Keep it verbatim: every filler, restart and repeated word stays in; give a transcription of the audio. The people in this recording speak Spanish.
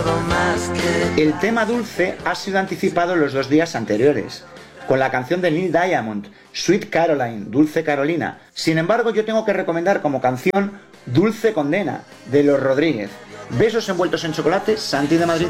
El tema Dulce ha sido anticipado los dos días anteriores, con la canción de Neil Diamond, Sweet Caroline, Dulce Carolina. Sin embargo, yo tengo que recomendar como canción Dulce Condena, de Los Rodríguez. Besos envueltos en chocolate, Santi de Madrid.